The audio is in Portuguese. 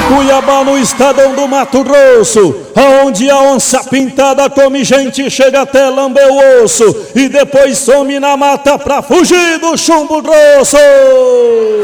Cuiabá, no estadão do Mato Grosso, onde a onça pintada come gente, chega até lamber o osso e depois some na mata pra fugir do chumbo grosso.